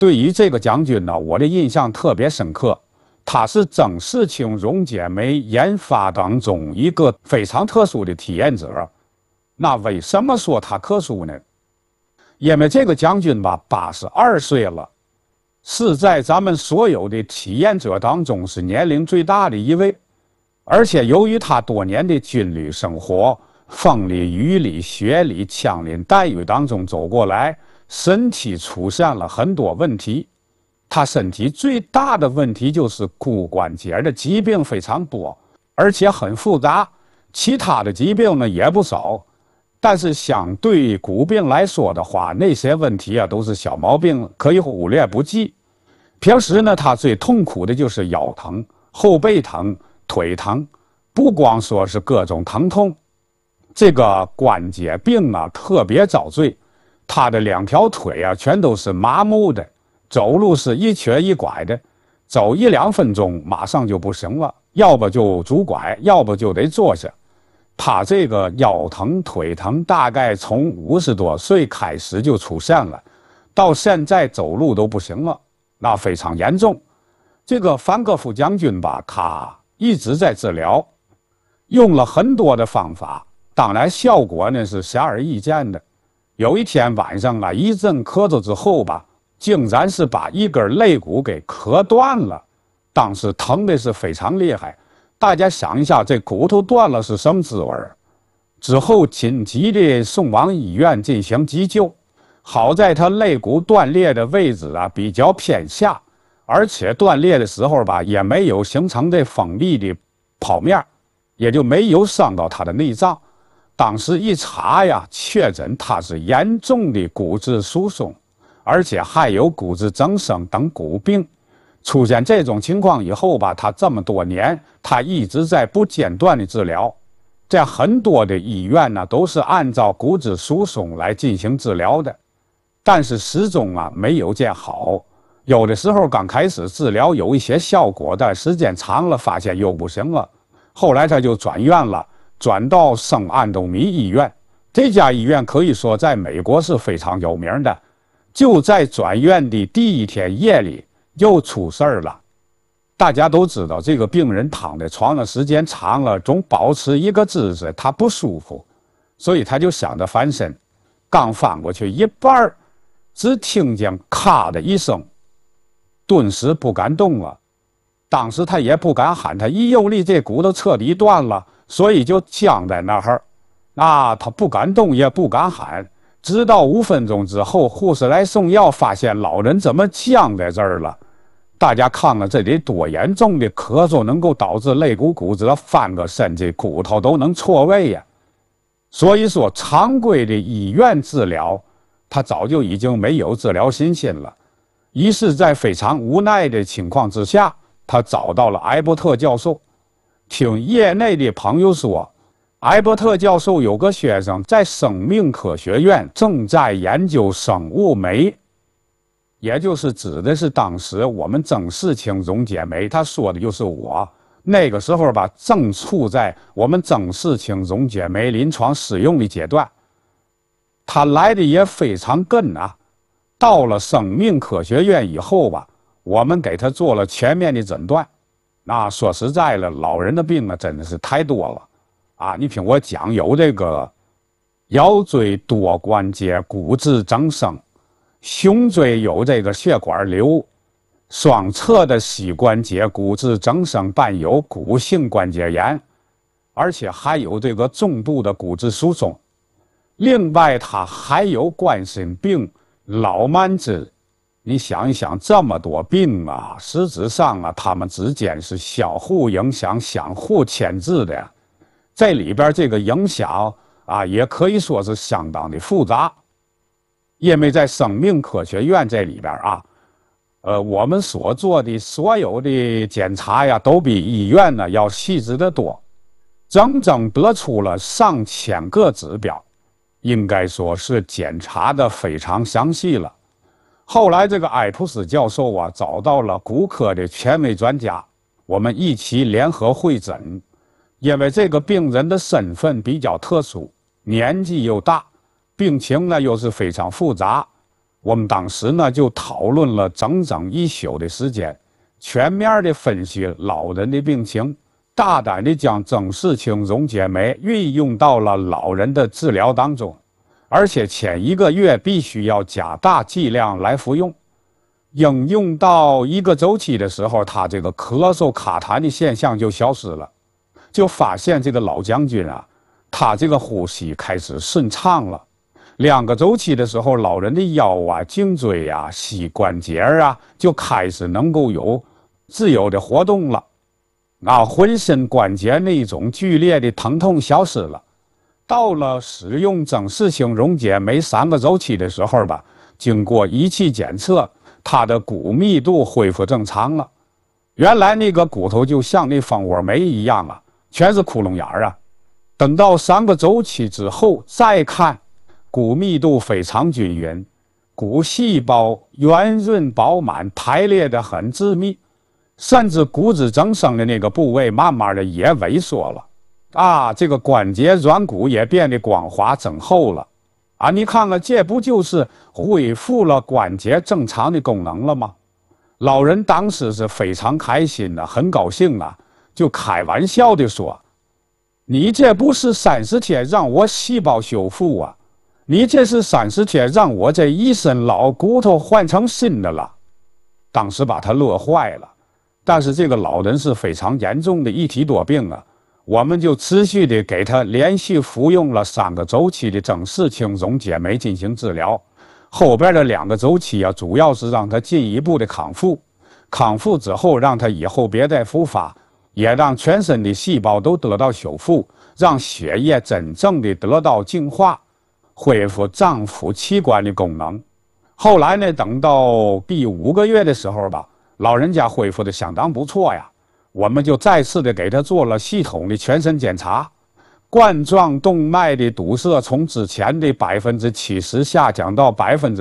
对于这个将军呢，我的印象特别深刻。他是曾氏青溶解酶研发当中一个非常特殊的体验者。那为什么说他特殊呢？因为这个将军吧，82岁了，是在咱们所有的体验者当中是年龄最大的一位。而且由于他多年的军旅生活，风里雨里雪里枪林弹雨当中走过来，身体出现了很多问题。他身体最大的问题就是骨关节的疾病非常多，而且很复杂。其他的疾病呢也不少，但是相对骨病来说的话，那些问题啊都是小毛病，可以忽略不计。平时呢，他最痛苦的就是腰疼、后背疼、腿疼，不光说是各种疼痛，这个关节病啊特别遭罪。他的2条腿啊全都是麻木的。走路是一瘸一拐的，走1、2分钟马上就不行了，要不就拄拐，要不就得坐下。他这个腰疼腿疼大概从50多岁开始就出现了，到现在走路都不行了，那非常严重。这个范戈夫将军吧，他一直在治疗，用了很多的方法，当然效果呢是显而易见的。有一天晚上啊，一阵咳嗽之后吧，竟然是把一根肋骨给磕断了，当时疼的是非常厉害。大家想一下，这骨头断了是什么滋味？之后紧急的送往医院进行急救，好在他肋骨断裂的位置啊比较偏下，而且断裂的时候吧也没有形成这锋利的剖面，也就没有伤到他的内脏。当时一查呀，确诊他是严重的骨质疏松，而且还有骨质增生等骨病。出现这种情况以后吧，他这么多年他一直在不间断的治疗，在很多的医院呢都是按照骨质疏松来进行治疗的，但是始终啊没有见好。有的时候刚开始治疗有一些效果，但时间长了发现又不行了，后来他就转院了，转到圣安东尼医院。这家医院可以说在美国是非常有名的。就在转院的第一天夜里又出事儿了。大家都知道，这个病人躺在床上时间长了，总保持一个姿势，他不舒服，所以他就想着翻身，刚翻过去一半，只听见咔的一声，顿时不敢动了。当时他也不敢喊，他一用力，这骨头彻底断了，所以就僵在那儿。他不敢动，也不敢喊。直到5分钟之后，护士来送药，发现老人怎么僵在这儿了？大家看了，这得多严重的咳嗽能够导致肋骨骨折，翻个身这骨头都能错位呀。所以说，常规的医院治疗，他早就已经没有治疗信心了。于是，在非常无奈的情况之下，他找到了埃伯特教授。听业内的朋友说，埃伯特教授有个学生在生命科学院正在研究生物酶，也就是指的是当时我们曾氏青溶解酶，他说的就是我。那个时候吧，正处在我们曾氏青溶解酶临床使用的阶段。他来的也非常gần啊，到了生命科学院以后吧，我们给他做了全面的诊断。那说实在了，老人的病啊真的是太多了。你听我讲，有这个腰椎多关节骨质增生，胸椎有这个血管瘤，双侧的膝关节骨质增生伴有骨性关节炎，而且还有这个重度的骨质疏松。另外，它还有冠心病、老慢支。你想一想，这么多病啊，实质上啊，它们之间是相互影响、相互牵制的呀。这里边这个影响也可以说是相当的复杂，因为在生命科学院这里边我们所做的所有的检查呀，都比医院呢要细致得多，整整得出了上千个指标，应该说是检查的非常详细了。后来这个艾普斯教授找到了骨科的权威专家，我们一起联合会诊。因为这个病人的身份比较特殊，年纪又大，病情呢又是非常复杂， 我们当时呢就讨论了整整1宿的时间，全面的分析老人的病情，大胆的将曾氏青溶解酶运用到了老人的治疗当中，而且前1个月必须要加大剂量来服用。应用到1个周期的时候，他这个咳嗽卡痰的现象就消失了，就发现这个老将军啊，他这个呼吸开始顺畅了。2个周期的时候，老人的腰啊、颈椎啊、膝关节啊，就开始能够有自由的活动了。浑身关节那种剧烈的疼痛消失了。到了使用曾氏青溶解酶3个周期的时候吧，经过仪器检测，他的骨密度恢复正常了。原来那个骨头就像那蜂窝煤一样啊，全是窟窿眼儿啊。等到3个周期之后再看，骨密度非常均匀，骨细胞圆润饱满，排列得很致密，甚至骨质增生的那个部位慢慢的也萎缩了。这个关节软骨也变得光滑增厚了。你看看，这不就是恢复了关节正常的功能了吗？老人当时是非常开心的，很高兴啊，就开玩笑的说：“你这不是30天让我细胞修复啊，你这是30天让我这一身老骨头换成新的了。”当时把他乐坏了。但是这个老人是非常严重的一体多病啊。我们就持续的给他连续服用了3个周期的曾氏青溶解酶进行治疗，后边的2个周期啊，主要是让他进一步的康复，康复之后让他以后别再复发，也让全身的细胞都得到修复，让血液真正的得到净化，恢复脏腑器官的功能。后来呢，等到第5个月的时候吧，老人家恢复的相当不错呀。我们就再次的给他做了系统的全身检查，冠状动脉的堵塞从之前的70%下降到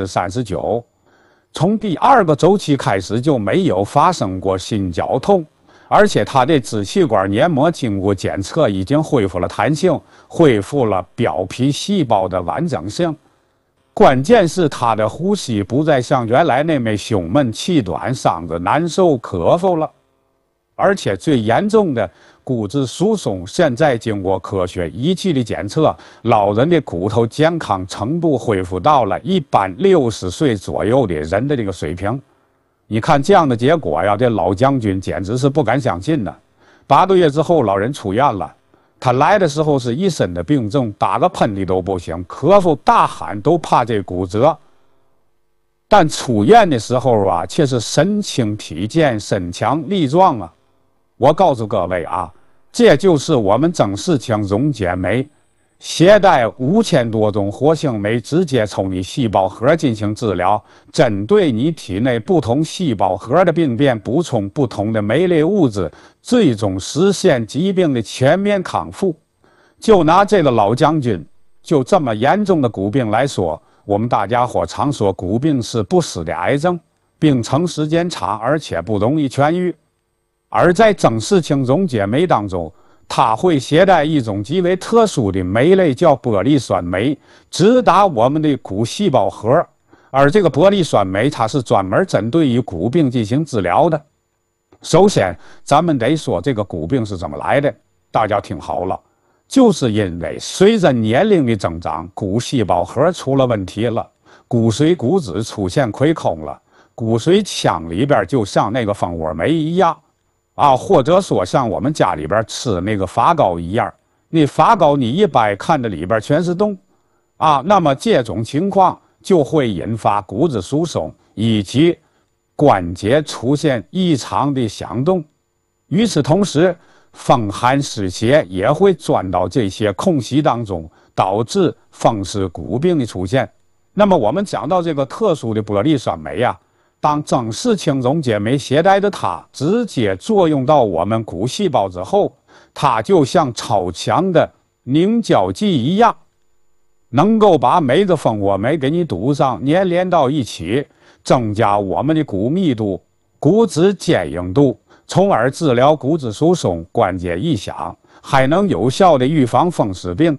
39%，从第2个周期开始就没有发生过心绞痛，而且他的支气管黏膜经过检测已经恢复了弹性，恢复了表皮细胞的完整性。关键是他的呼吸不再像原来那么胸闷气短、嗓子难受、咳嗽了。而且最严重的骨质疏松，现在经过科学仪器的检测，老人的骨头健康程度恢复到了一般60岁左右的人的这个水平。你看这样的结果呀，这老将军简直是不敢相信呢。8个月之后，老人出院了。他来的时候是一身的病症，打个喷嚏都不行，咳嗽大喊都怕这骨折。但出院的时候啊，却是神清体健、身强力壮啊。我告诉各位啊，这就是我们曾氏青溶解酶携带5000多种活性酶，直接从你细胞核进行治疗，针对你体内不同细胞核的病变补充不同的酶类物质，最终实现疾病的全面康复。就拿这个老将军就这么严重的骨病来说，我们大家伙常说骨病是不死的癌症，病程时间长，而且不容易痊愈。而在曾氏青溶解酶当中，它会携带一种极为特殊的酶类，叫玻璃酸酶，直达我们的骨细胞核。而这个玻璃酸酶，它是专门针对于骨病进行治疗的。首先，咱们得说这个骨病是怎么来的，大家听好了，就是因为随着年龄的增长，骨细胞核出了问题了，骨髓骨质出现亏空了，骨髓腔里边就像那个蜂窝煤一样。或者说像我们家里边吃那个发糕一样，那发糕你一掰，看着里边全是洞，那么这种情况就会引发骨质疏松以及关节出现异常的响动。与此同时，风寒湿邪也会钻到这些空隙当中，导致风湿骨病的出现。那么我们讲到这个特殊的玻璃酸酶当曾氏青溶解酶携带的它直接作用到我们骨细胞之后，它就像超强的凝胶剂一样，能够把每个蜂窝酶给你堵上，粘连到一起，增加我们的骨密度、骨质坚硬度，从而治疗骨质疏松、关节异响，还能有效的预防风湿病。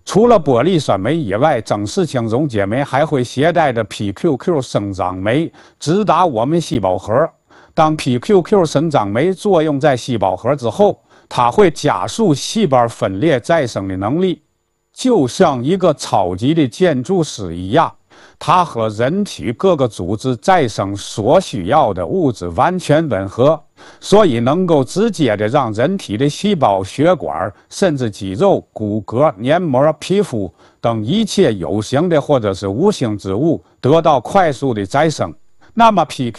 除了玻璃酸酶以外，正式氢溶解酶还会携带着 PQQ 生长酶直达我们细胞核。当 PQQ 生长酶作用在细胞核之后，它会加速细胞分裂再生的能力，就像一个超级的建筑师一样。它和人体各个组织再生所需要的物质完全吻合，所以能够直接的让人体的细胞、血管，甚至肌肉、骨骼、黏膜、皮肤等一切有形的或者是无形之物得到快速的再生。那么